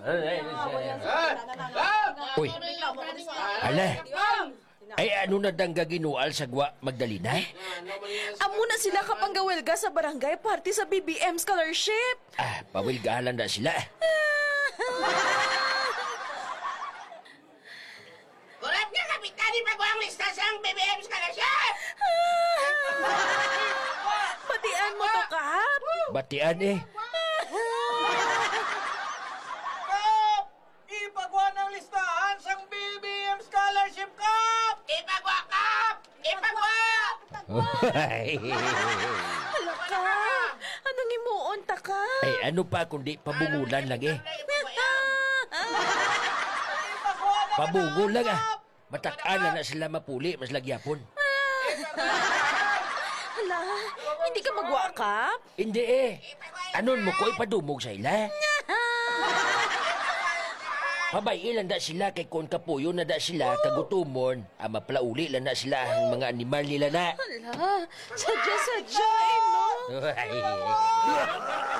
Uy, ala, ay ano na dangga ginual sa gwa Magdalena? Amo na sila kapanggawelga sa barangay party sa BBM Scholarship. Pawilgalan na sila. Ulat nga, Kapitan, ipagawa ang lista sa BBM Scholarship! Batian mo to, Kap. Batian eh. Kap! Ipagawa ng listahan sa BBM Scholarship, Kap! Ipagawa, Kap! Ipagawa! Hala ka. Anong imuon ta ka? Ay ano pa kundi pabungulan lang eh. Pabungol lang Matak-ana na sila mapuli, mas lagyapon. Hala, hindi ka magwa, Kap? Hindi eh. Anon mo ko ipadumog sa ila? Pabay lang da sila kay kon kapuyo na da sila kagutumon. Maplauli lang na sila ang mga animal nila na. Hala, sadya-sadya eh, no?